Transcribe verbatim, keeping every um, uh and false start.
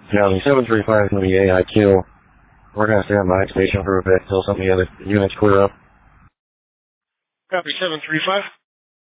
Copy, seven three five is going to be A I Q. We're going to stand by station for a bit until some of the other units clear up. Copy, seven three five.